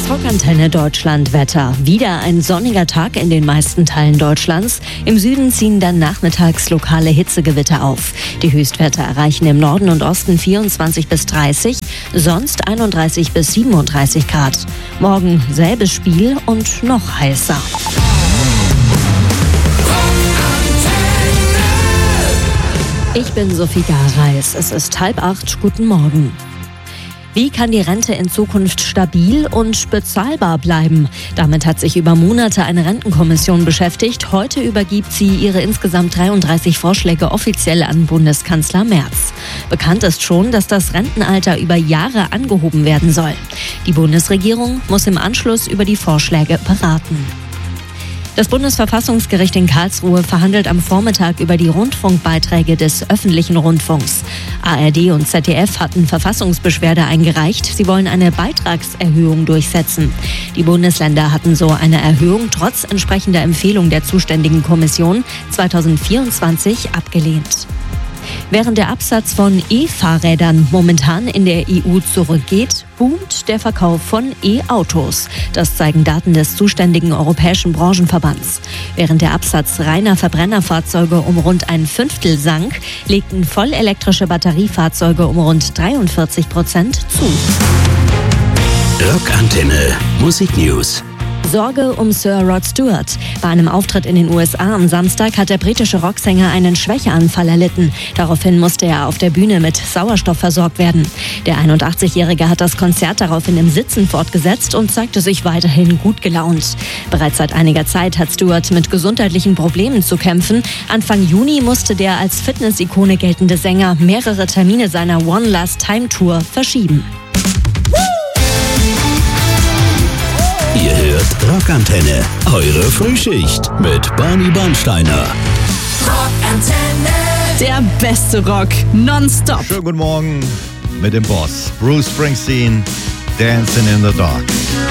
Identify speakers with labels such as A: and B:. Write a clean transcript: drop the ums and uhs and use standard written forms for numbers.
A: Das Rockantenne Deutschland Wetter. Wieder ein sonniger Tag in den meisten Teilen Deutschlands. Im Süden ziehen dann nachmittags lokale Hitzegewitter auf. Die Höchstwerte erreichen im Norden und Osten 24 bis 30, sonst 31 bis 37 Grad. Morgen selbes Spiel und noch heißer. Ich bin Sophie Gareis. Es ist 7:30. Guten Morgen. Wie kann die Rente in Zukunft stabil und bezahlbar bleiben? Damit hat sich über Monate eine Rentenkommission beschäftigt. Heute übergibt sie ihre insgesamt 33 Vorschläge offiziell an Bundeskanzler Merz. Bekannt ist schon, dass das Rentenalter über Jahre angehoben werden soll. Die Bundesregierung muss im Anschluss über die Vorschläge beraten. Das Bundesverfassungsgericht in Karlsruhe verhandelt am Vormittag über die Rundfunkbeiträge des öffentlichen Rundfunks. ARD und ZDF hatten Verfassungsbeschwerde eingereicht. Sie wollen eine Beitragserhöhung durchsetzen. Die Bundesländer hatten so eine Erhöhung trotz entsprechender Empfehlung der zuständigen Kommission 2024 abgelehnt. Während der Absatz von E-Fahrrädern momentan in der EU zurückgeht, boomt der Verkauf von E-Autos. Das zeigen Daten des zuständigen Europäischen Branchenverbands. Während der Absatz reiner Verbrennerfahrzeuge um rund ein Fünftel sank, legten vollelektrische Batteriefahrzeuge um rund 43% zu.
B: Rockantenne Musik News.
A: Sorge um Sir Rod Stewart. Bei einem Auftritt in den USA am Samstag hat der britische Rocksänger einen Schwächeanfall erlitten. Daraufhin musste er auf der Bühne mit Sauerstoff versorgt werden. Der 81-Jährige hat das Konzert daraufhin im Sitzen fortgesetzt und zeigte sich weiterhin gut gelaunt. Bereits seit einiger Zeit hat Stewart mit gesundheitlichen Problemen zu kämpfen. Anfang Juni musste der als Fitness-Ikone geltende Sänger mehrere Termine seiner One Last Time Tour verschieben.
B: Ihr hört Rockantenne, eure Frühschicht mit Barney Bernsteiner.
C: Rockantenne.
D: Der beste Rock, nonstop.
E: Schönen guten Morgen mit dem Boss, Bruce Springsteen, Dancing in the Dark.